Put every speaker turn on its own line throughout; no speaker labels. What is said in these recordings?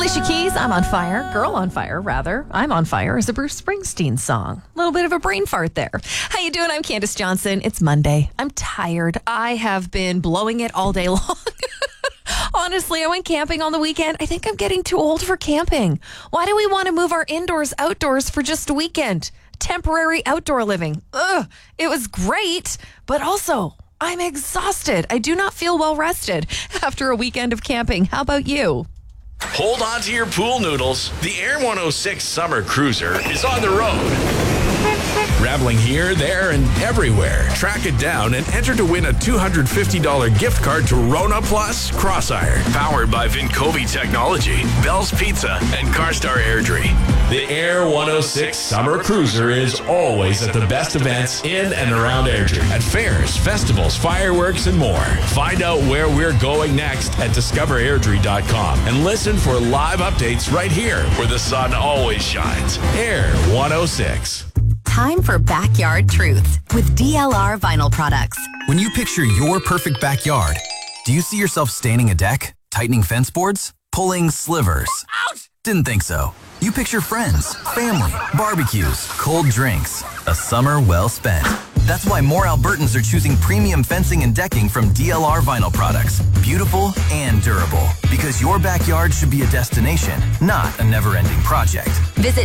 Alicia Keys, I'm on fire. Girl on fire, rather. I'm on fire is a Bruce Springsteen song. A little bit of a brain fart there. How you doing? I'm Candace Johnson. It's Monday. I'm tired. I have been blowing it all day long. Honestly, I went camping on the weekend. I think I'm getting too old for camping. Why do we want to move our indoors outdoors for just a weekend? Temporary outdoor living. Ugh, it was great, but also I'm exhausted. I do not feel well rested after a weekend of camping. How about you?
Hold on to your pool noodles. The Air 106 Summer Cruiser is on the road. Traveling here, there, and everywhere. Track it down and enter to win a $250 gift card to Rona Plus Cross-Iron. Powered by Vincovi Technology, Bell's Pizza, and CarStar Airdrie. The Air 106 Summer Cruiser is always at the best events in and around Airdrie. At fairs, festivals, fireworks, and more. Find out where we're going next at discoverairdrie.com and listen for live updates right here where the sun always shines. Air 106.
Time for Backyard Truth with DLR Vinyl Products.
When you picture your perfect backyard, do you see yourself staining a deck, tightening fence boards, pulling slivers?
Ouch!
Didn't think so. You picture friends, family, barbecues, cold drinks, a summer well spent. That's why more Albertans are choosing premium fencing and decking from DLR Vinyl Products. Beautiful and durable. Because your backyard should be a destination, not a never-ending project.
Visit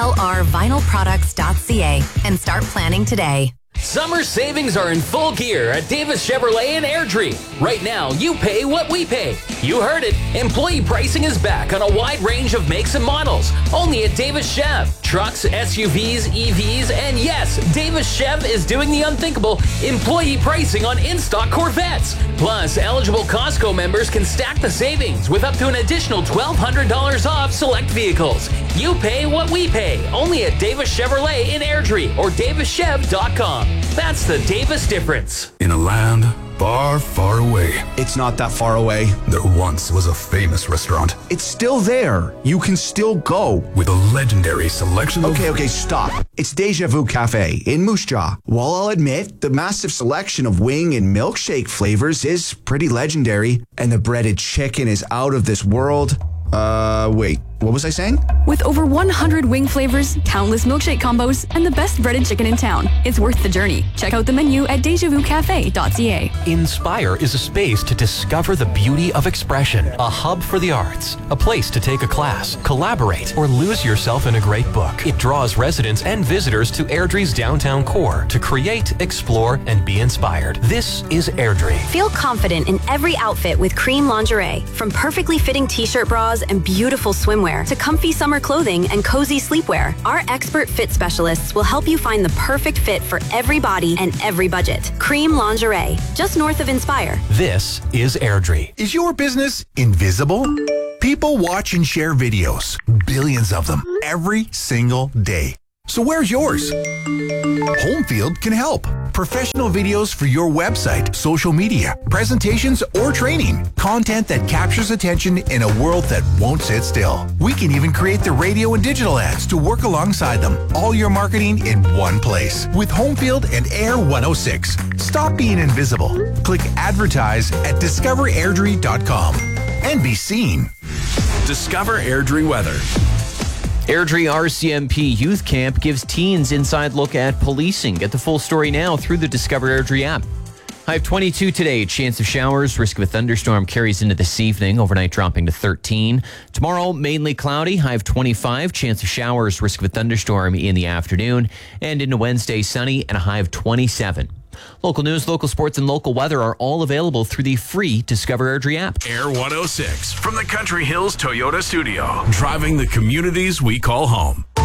DLRvinylproducts.ca and start planning today.
Summer savings are in full gear at Davis Chevrolet in Airdrie. Right now, you pay what we pay. You heard it. Employee pricing is back on a wide range of makes and models. Only at Davis Chev. Trucks, SUVs, EVs, and yes, Davis Chev is doing the unthinkable. Employee pricing on in-stock Corvettes. Plus, eligible Costco members can stack the savings with up to an additional $1,200 off select vehicles. You pay what we pay. Only at Davis Chevrolet in Airdrie or davischev.com. That's the Davis difference.
In a land far, far away.
It's not that far away.
There once was a famous restaurant.
It's still there. You can still go.
With a legendary selection of...
Okay, stop. It's Deja Vu Cafe in Moose Jaw. While I'll admit, the massive selection of wing and milkshake flavors is pretty legendary, and the breaded chicken is out of this world. Wait, what was I saying?
With over 100 wing flavors, countless milkshake combos, and the best breaded chicken in town, it's worth the journey. Check out the menu at DejaVuCafe.ca.
Inspire is a space to discover the beauty of expression, a hub for the arts, a place to take a class, collaborate, or lose yourself in a great book. It draws residents and visitors to Airdrie's downtown core to create, explore, and be inspired. This is Airdrie.
Feel confident in every outfit with Cream Lingerie. From perfectly fitting t-shirt bras and beautiful swimwear to comfy summer clothing and cozy sleepwear, our expert fit specialists will help you find the perfect fit for every body and every budget. Cream Lingerie, just north of Inspire.
This is Airdrie.
Is your business invisible? People watch and share videos, billions of them, every single day. So where's yours? Homefield can help. Professional videos for your website, social media, presentations, or training. Content that captures attention in a world that won't sit still. We can even create the radio and digital ads to work alongside them. All your marketing in one place. With Homefield and Air 106. Stop being invisible. Click advertise at discoverairdrie.com and be seen.
Discover Airdrie weather.
Airdrie RCMP Youth Camp gives teens inside look at policing. Get the full story now through the Discover Airdrie app. High of 22 today, chance of showers, risk of a thunderstorm carries into this evening, overnight dropping to 13. Tomorrow, mainly cloudy, high of 25, chance of showers, risk of a thunderstorm in the afternoon. And into Wednesday, sunny and a high of 27. Local news, local sports, and local weather are all available through the free Discover Airdrie app.
Air 106 from the Country Hills Toyota Studio. Driving the communities we call home.